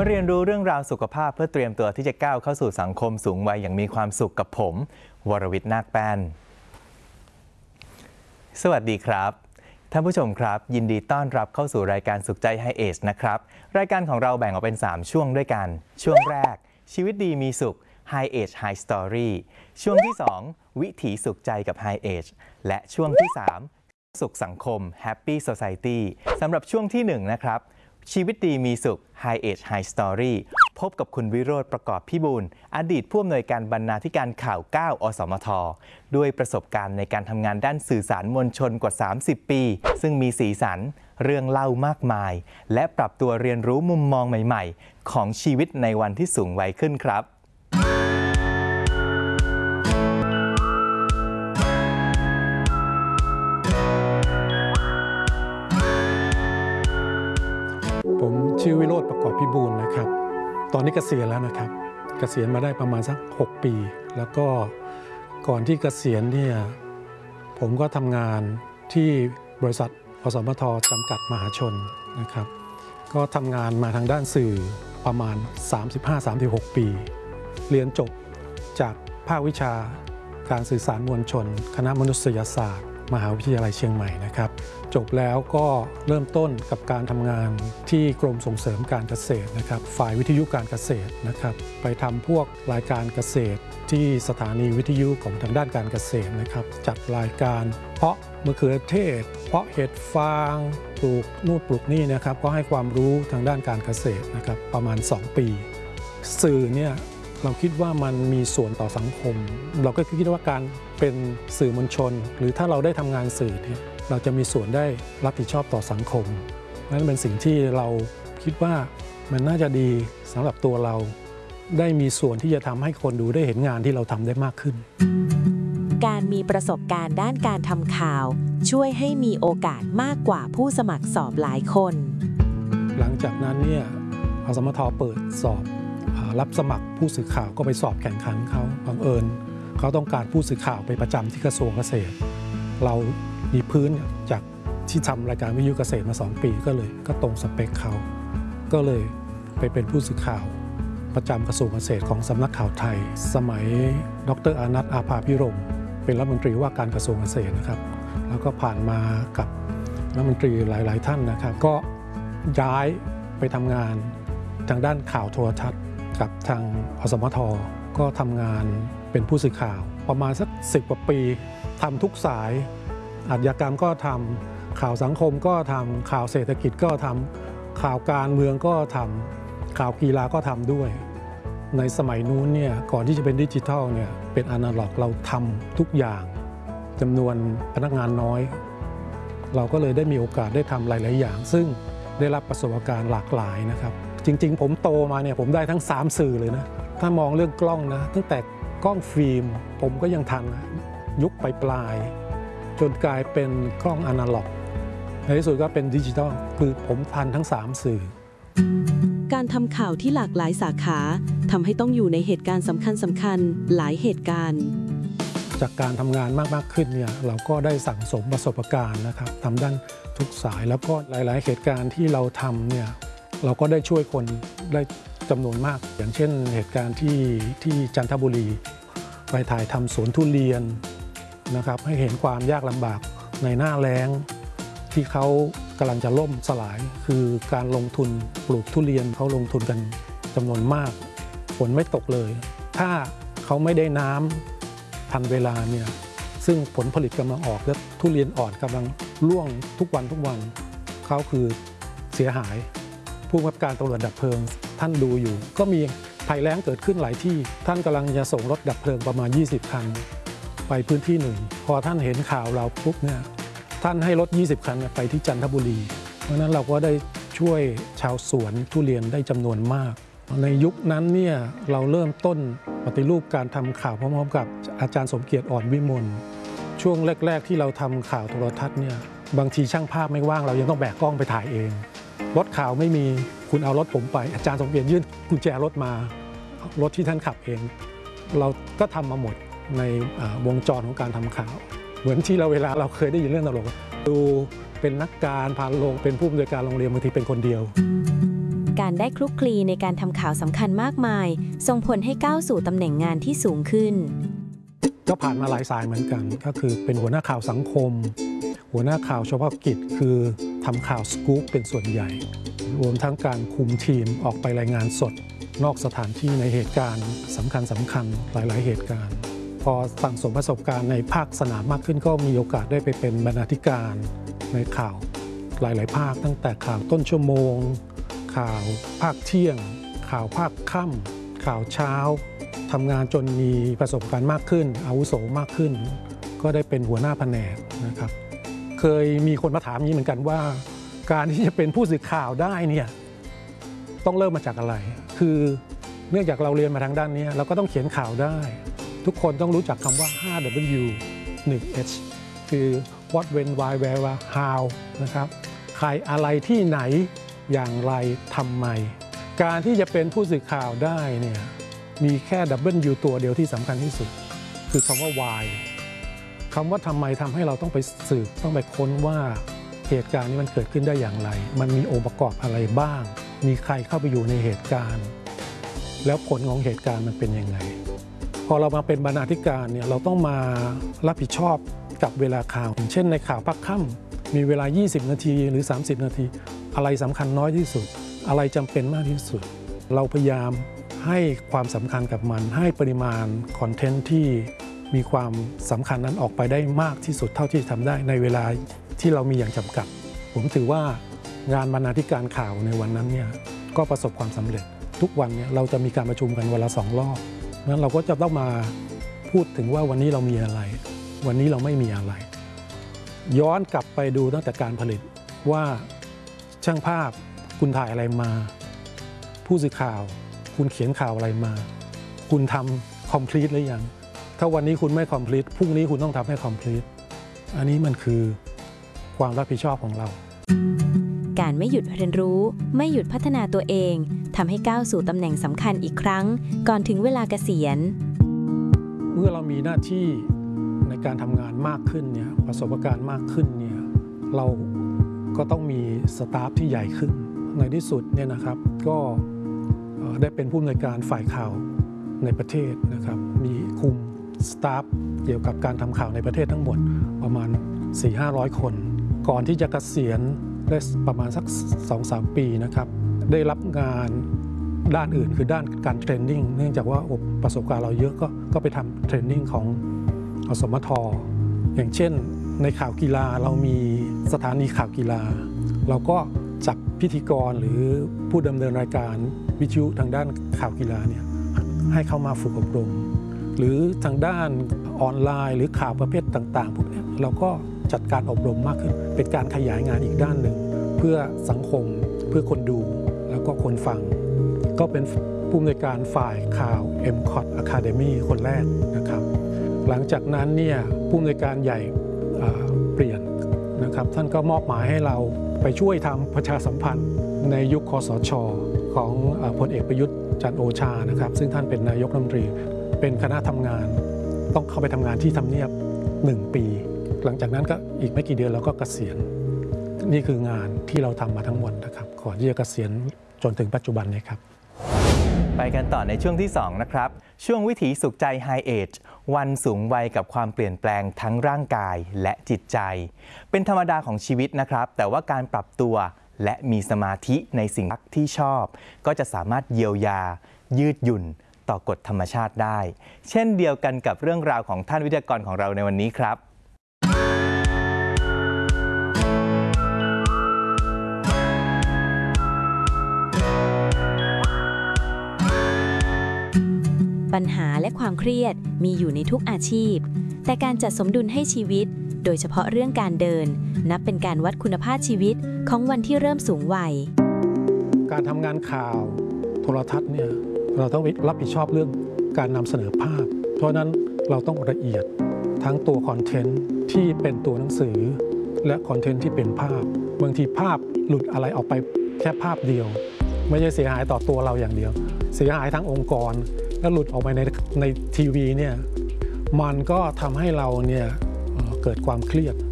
มาเรียนรู้เรื่องราวสุขภาพเพื่อเตรียมตัวที่จะก้าวเข้าสู่สังคมสูงวัยอย่างมีความสุขกับผมวรวิทย์นาคแป้นสวัสดีครับท่านผู้ชมครับยินดีต้อนรับเข้าสู่รายการสุขใจไฮเอจนะครับรายการของเราแบ่งออกเป็น3ช่วงด้วยกันช่วงแรกชีวิตดีมีสุข High Age High Story ช่วงที่2วิถีสุขใจกับ High Age และช่วงที่3สุขสังคม Happy Society สำหรับช่วงที่1นะครับชีวิตดีมีสุข High Age High Story พบกับคุณวิโรจน์ประกอบพิบูลอดีตผู้อำนวยการบรรณาธิการข่าว9 อสมทด้วยประสบการณ์ในการทำงานด้านสื่อสารมวลชนกว่า30ปีซึ่งมีสีสันเรื่องเล่ามากมายและปรับตัวเรียนรู้มุมมองใหม่ๆของชีวิตในวันที่สูงวัยขึ้นครับผมชื่อวิโรจน์ประกอบพิบูลนะครับตอนนี้เกษียณแล้วนะครับเกษียณมาได้ประมาณสัก6 ปีแล้วก็ก่อนที่เกษียณเนี่ยผมก็ทำงานที่บริษัทอสมทจำกัดมหาชนนะครับก็ทำงานมาทางด้านสื่อประมาณ 35-36 ปีเรียนจบจากภาควิชาการสื่อสารมวลชนคณะมนุษยศาสตร์มหาวิทยาลัยเชียงใหม่นะครับจบแล้วก็เริ่มต้นกับการทำงานที่กรมส่งเสริมการเกษตรนะครับฝ่ายวิทยุการเกษตรนะครับไปทำพวกรายการเกษตรที่สถานีวิทยุของทางด้านการเกษตรนะครับจัดรายการเพาะมะเขือเทศเพาะเห็ดฟางปลูกนู่นปลูกนี่นะครับก็ให้ความรู้ทางด้านการเกษตรนะครับประมาณ2 ปีสื่อเนี่ยเราคิดว่ามันมีส่วนต่อสังคมเราก็คิดว่าการเป็นสื่อมวลชนหรือถ้าเราได้ทำงานสื่อเนี่ยเราจะมีส่วนได้รับผิดชอบต่อสังคมนั่นเป็นสิ่งที่เราคิดว่ามันน่าจะดีสำหรับตัวเราได้มีส่วนที่จะทำให้คนดูได้เห็นงานที่เราทำได้มากขึ้นการมีประสบการณ์ด้านการทำข่าวช่วยให้มีโอกาสมากกว่าผู้สมัครสอบหลายคนหลังจากนั้นเนี่ยอสมทเปิดสอบรับสมัครผู้สื่อข่าวก็ไปสอบแข่งขันเขาบังเอิญเขาต้องการผู้สื่อข่าวไปประจำที่กระทรวงเกษตรเรามีพื้นจากที่ทำรายการวิทยุเกษตรมา2 ปีก็ตรงสเปคเขาก็เลยไปเป็นผู้สื่อข่าวประจำกระทรวงเกษตรของสำนักข่าวไทยสมัยดร.อานัท อาภาภิรมย์เป็นรัฐมนตรีว่าการกระทรวงเกษตรนะครับแล้วก็ผ่านมากับรัฐมนตรีหลายๆท่านนะครับก็ย้ายไปทำงานทางด้านข่าวโทรทัศน์กับทางอสมทก็ทำงานเป็นผู้สื่อข่าวประมาณสัก10 กว่าปีทำทุกสายอาชญากรรมก็ทำข่าวสังคมก็ทำข่าวเศรษฐกิจก็ทำข่าวการเมืองก็ทำข่าวกีฬาก็ทำด้วยในสมัยนู้นเนี่ยก่อนที่จะเป็นดิจิทัลเนี่ยเป็นอนาล็อกเราทำทุกอย่างจำนวนพนักงานน้อยเราก็เลยได้มีโอกาสได้ทำหลายๆอย่างซึ่งได้รับประสบการณ์หลากหลายนะครับจริงๆผมโตมาเนี่ยผมได้ทั้ง3สื่อเลยนะถ้ามองเรื่องกล้องนะตั้งแต่กล้องฟิล์มผมก็ยังทันนะยุคปลายจนกลายเป็นกล้องอนาล็อกในที่สุดก็เป็นดิจิทัลคือผมทันทั้ง3สื่อการทำข่าวที่หลากหลายสาขาทำให้ต้องอยู่ในเหตุการณ์สำคัญหลายเหตุการณ์จากการทำงานมากขึ้นเนี่ยเราก็ได้สั่งสมประสบการณ์นะครับทำด้านทุกสายแล้วก็หลายๆเหตุการณ์ที่เราทำเนี่ยเราก็ได้ช่วยคนได้จำนวนมากอย่างเช่นเหตุการณ์ที่จันทบุรีไปถ่ายทำสวนทุเรียนนะครับให้เห็นความยากลำบากในหน้าแล้งที่เขากำลังจะล่มสลายคือการลงทุนปลูกทุเรียนเขาลงทุนกันจำนวนมากฝนไม่ตกเลยถ้าเขาไม่ได้น้ำทันเวลาเนี่ยซึ่งผลผลิตกำลังออกและทุเรียนอ่อนกำลังร่วงทุกวันเขาคือเสียหายผู้บังคับการตำรวจดับเพลิงท่านดูอยู่ก็มีภัยแล้งเกิดขึ้นหลายที่ท่านกำลังจะส่งรถดับเพลิงประมาณ20 คันไปพื้นที่หนึ่งพอท่านเห็นข่าวเราปุ๊บเนี่ยท่านให้รถ20 คันไปที่จันทบุรีเพราะนั้นเราก็ได้ช่วยชาวสวนทุเรียนได้จำนวนมากในยุคนั้นเนี่ยเราเริ่มต้นปฏิรูปการทำข่าวพร้อมๆกับอาจารย์สมเกียรติอ่อนวิมลช่วงแรกๆที่เราทำข่าวโทรทัศน์เนี่ยบางทีช่างภาพไม่ว่างเรายังต้องแบกกล้องไปถ่ายเองรถข่าวไม่มีคุณเอารถผมไปอาจารย์สมเกียรติยื่นกุญแจรถมารถที่ท่านขับเองเราก็ทำมาหมดในวงจรของการทำข่าวเหมือนที่เวลาเราเคยได้ยินเรื่องตลกดูเป็นนักการพาลงเป็นผู้อำนวยการโรงเรียนบางทีเป็นคนเดียวการได้คลุกคลีในการทำข่าวสำคัญมากมายส่งผลให้ก้าวสู่ตำแหน่งงานที่สูงขึ้นก็ผ่านมาหลายสายเหมือนกันก็คือเป็นหัวหน้าข่าวสังคมหัวหน้าข่าวเฉพาะกิจคือทำข่าวสกู๊ปเป็นส่วนใหญ่รวมทั้งการคุมทีมออกไปรายงานสดนอกสถานที่ในเหตุการณ์สำคัญหลายๆเหตุการณ์พอสั่งสมประสบการณ์ในภาคสนามมากขึ้นก็มีโอกาสได้ไปเป็นบรรณาธิการในข่าวหลายๆภาคตั้งแต่ข่าวต้นชั่วโมงข่าวภาคเที่ยงข่าวภาคค่ำข่าวเช้าทำงานจนมีประสบการณ์มากขึ้นอาวุโสมากขึ้นก็ได้เป็นหัวหน้าแผนกนะครับเคยมีคนมาถามนี้เหมือนกันว่าการที่จะเป็นผู้สื่อข่าวได้เนี่ยต้องเริ่มมาจากอะไรคือเนื่องจากเราเรียนมาทางด้านนี้เราก็ต้องเขียนข่าวได้ทุกคนต้องรู้จักคำว่า 5W 1H คือ what when why where how นะครับใครอะไรที่ไหนอย่างไรทำไมการที่จะเป็นผู้สื่อข่าวได้เนี่ยมีแค่ W ตัวเดียวที่สำคัญที่สุดคือคำว่า why คำว่าทำไมทำให้เราต้องไปสืบต้องไปค้นว่าเหตุการณ์นี้มันเกิดขึ้นได้อย่างไรมันมีองค์ประกอบอะไรบ้างมีใครเข้าไปอยู่ในเหตุการณ์แล้วผลของเหตุการณ์มันเป็นยังไงพอเรามาเป็นบรรณาธิการเนี่ยเราต้องมารับผิดชอบกับเวลาข่าวอย่างเช่นในข่าวภาคค่ำมีเวลา20นาทีหรือ30นาทีอะไรสำคัญน้อยที่สุดอะไรจำเป็นมากที่สุดเราพยายามให้ความสำคัญกับมันให้ปริมาณคอนเทนต์ที่มีความสำคัญนั้นออกไปได้มากที่สุดเท่าที่ทำได้ในเวลาที่เรามีอย่างจำกัดผมถือว่างานบรรณาธิการข่าวในวันนั้นเนี่ยก็ประสบความสำเร็จทุกวันเนี่ยเราจะมีการประชุมกันวันละ2 รอบนั้นเราก็จะต้องมาพูดถึงว่าวันนี้เรามีอะไรวันนี้เราไม่มีอะไรย้อนกลับไปดูตั้งแต่การผลิตว่าช่างภาพคุณถ่ายอะไรมาผู้สื่อข่าวคุณเขียนข่าวอะไรมาคุณทำ complete หรือยังถ้าวันนี้คุณไม่ complete พรุ่งนี้คุณต้องทำให้ complete อันนี้มันคือความรับผิดชอบของเราการไม่หยุดเรียนรู้ไม่หยุดพัฒนาตัวเองทำให้ก้าวสู่ตำแหน่งสำคัญอีกครั้งก่อนถึงเวลาเกษียณเมื่อเรามีหน้าที่ในการทำงานมากขึ้นเนี่ยประสบการณ์มากขึ้นเนี่ยเราก็ต้องมีสตาฟที่ใหญ่ขึ้นในที่สุดเนี่ยนะครับก็ได้เป็นผู้อำนวยการฝ่ายข่าวในประเทศนะครับมีคุมสตาฟเกี่ยวกับการทำข่าวในประเทศทั้งหมดประมาณ 400-500 คนก่อนที่จะเกษียณได้ประมาณสัก 2-3 ปีนะครับได้รับงานด้านอื่นคือด้านการเทรนนิ่งเนื่องจากว่าประสบการณ์เราเยอะก็ไปทำเทรนนิ่งของอสมทอย่างเช่นในข่าวกีฬาเรามีสถานีข่าวกีฬาเราก็จับพิธีกรหรือผู้ดำเนินรายการวิทยุทางด้านข่าวกีฬาเนี่ยให้เข้ามาฝึกอบรมหรือทางด้านออนไลน์หรือข่าวประเภทต่างๆพวกนี้เราก็จัดการอบรมมากขึ้นเป็นการขยายงานอีกด้านหนึ่งเพื่อสังคมเพื่อคนดูแล้วก็คนฟังก็เป็นผู้อำนวยการฝ่ายข่าว MCOT Academy คนแรกนะครับหลังจากนั้นเนี่ยผู้อำนวยการใหญ่เปลี่ยนนะครับท่านก็มอบหมายให้เราไปช่วยทำประชาสัมพันธ์ในยุคคสช.ของพลเอกประยุทธ์จันทร์โอชานะครับซึ่งท่านเป็นนายกรัฐมนตรีเป็นคณะทำงานต้องเข้าไปทำงานที่ทำเนียบ1 ปีหลังจากนั้นก็อีกไม่กี่เดือนเราก็เกษียณนี่คืองานที่เราทำมาทั้งหมดนะครับก่อนที่จะเกษียณจนถึงปัจจุบันนี้ครับไปกันต่อในช่วงที่2นะครับช่วงวิถีสุขใจ High Age วันสูงวัยกับความเปลี่ยนแปลงทั้งร่างกายและจิตใจเป็นธรรมดาของชีวิตนะครับแต่ว่าการปรับตัวและมีสมาธิในสิ่งที่ชอบก็จะสามารถเยียวยายืดหยุ่นต่อกฎธรรมชาติได้เช่นเดียวกันกับเรื่องราวของท่านวิทยากรของเราในวันนี้ครับปัญหาและความเครียดมีอยู่ในทุกอาชีพแต่การจัดสมดุลให้ชีวิตโดยเฉพาะเรื่องการเดินนับเป็นการวัดคุณภาพชีวิตของวันที่เริ่มสูงวัยการทำงานข่าวโทรทัศน์เนี่ยเราต้องรับผิดชอบเรื่องการนำเสนอภาพเพราะนั้นเราต้องละเอียดทั้งตัวคอนเทนต์ที่เป็นตัวหนังสือและคอนเทนต์ที่เป็นภาพบางทีภาพหลุดอะไรออกไปแค่ภาพเดียวไม่ใช่เสียหายต่อตัวเราอย่างเดียวเสียหายทั้งองค์กรแล้วหลุดออกไปในทีวีเนี่ยมันก็ทำให้เราเนี่ยเกิดความเครียด